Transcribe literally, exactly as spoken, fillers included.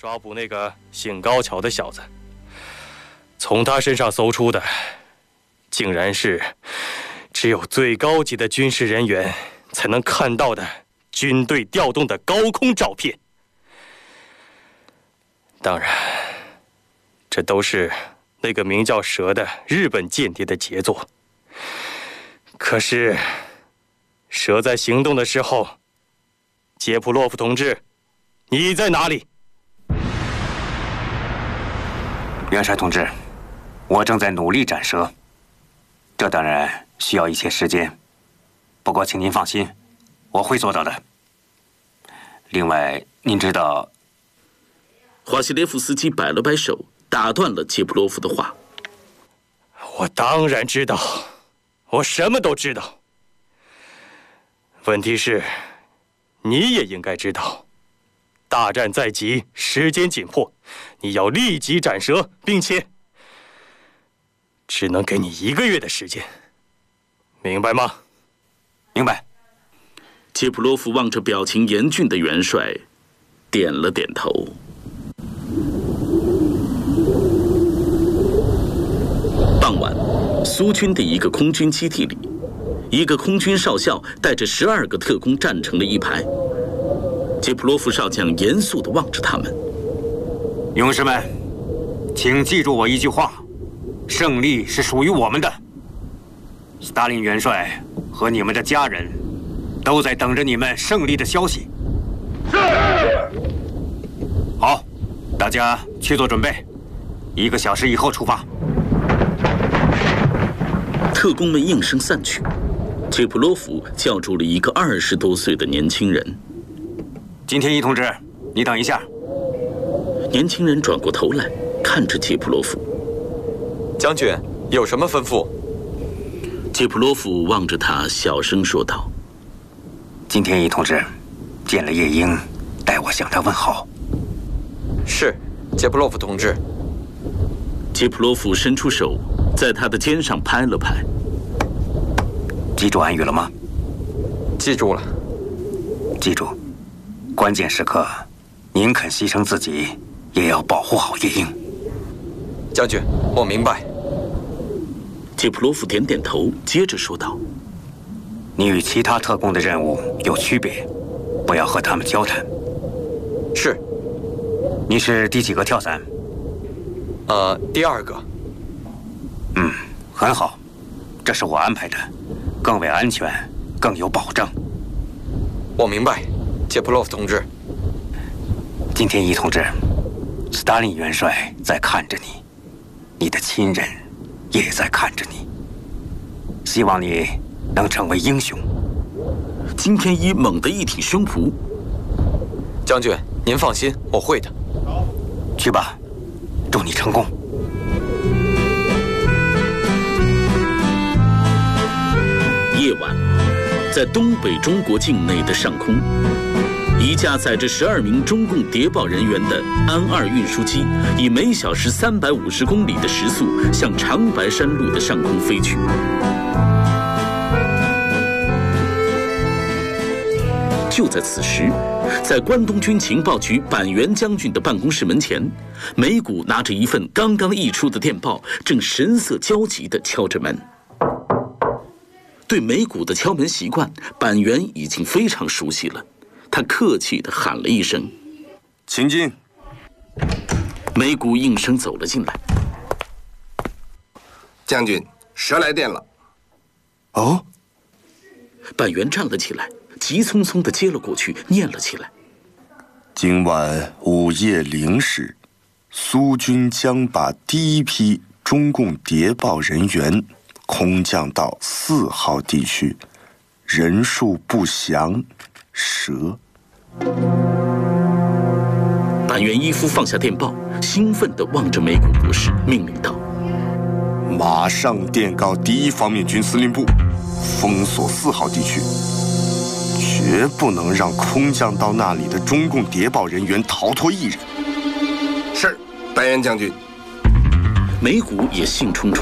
抓捕那个姓高桥的小子，从他身上搜出的，竟然是只有最高级的军事人员才能看到的军队调动的高空照片。当然，这都是那个名叫蛇的日本间谍的杰作。可是，蛇在行动的时候，杰普洛夫同志，你在哪里？ 元帅同志，我正在努力斩蛇，这当然需要一些时间，不过请您放心，我会做到的。另外，您知道， 华西列夫斯基摆了摆手，打断了杰普洛夫的话。 我当然知道，我什么都知道。问题是，你也应该知道，大战在即，时间紧迫，你要立即斩蛇，并且只能给你一个月的时间，明白吗？ 明白。 杰普洛夫望着表情严峻的元帅，点了点头。傍晚，苏军的一个空军基地里，一个空军少校带着十二个特工站成了一排。杰普洛夫少将严肃地望着他们：“ 勇士们，请记住我一句话，胜利是属于我们的。斯大林元帅和你们的家人都在等着你们胜利的消息。”是。好，大家去做准备，一个小时以后出发。 特工们应声散去，杰普洛夫叫住了一个二十多岁的年轻人：“ 金天一同志，你等一下。” 年轻人转过头来，看着杰普洛夫：“ 将军，有什么吩咐？” 杰普洛夫望着他，小声说道：“ 金天一同志，见了夜莺，代我向他问好。” 是，杰普洛夫同志。 杰普洛夫伸出手，在他的肩上拍了拍。 记住暗语了吗？ 记住了。 记住，关键时刻，宁肯牺牲自己，也要保护好夜莺。 将军，我明白。 杰普洛夫点点头，接着说道：“ 你与其他特工的任务有区别，不要和他们交谈。” 是。 你是第几个跳伞？ 呃，第二个。 嗯，很好，这是我安排的，更为安全，更有保障。 我明白，杰普洛夫同志。 金天一同志，斯大林元帅在看着你，你的亲人也在看着你，希望你能成为英雄。 金天一猛地一挺胸脯：“ 将军，您放心，我会的。” 去吧，祝你成功。 夜晚，在东北中国境内的上空，一架载着十二名中共谍报人员的安二运输机，以每小时三百五十公里的时速向长白山路的上空飞去。就在此时，在关东军情报局板垣将军的办公室门前，梅谷拿着一份刚刚译出的电报，正神色焦急地敲着门。对梅谷的敲门习惯，板垣已经非常熟悉了。他客气地喊了一声：“ 请进。” 梅谷应声走了进来。 将军，蛇来电了。 哦。 板垣站了起来，急匆匆地接了过去，念了起来：“ 今晚午夜零时，苏军将把第一批中共谍报人员空降到四号地区，人数不详，蛇。” 板垣一夫放下电报，兴奋地望着梅谷博士，命令道：“ 马上电告第一方面军司令部，封锁四号地区，绝不能让空降到那里的中共谍报人员逃脱一人。”是，白岩将军。 梅谷也兴冲冲